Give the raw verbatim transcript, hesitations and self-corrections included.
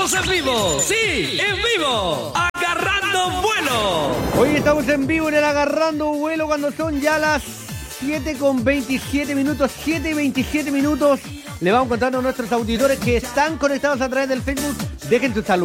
Estamos en vivo, sí, en vivo, agarrando vuelo. Hoy estamos en vivo en el Agarrando Vuelo cuando son ya las siete con veintisiete minutos, siete y veintisiete minutos. Le vamos contando a nuestros auditores que están conectados a través del Facebook. Dejen tu saludo.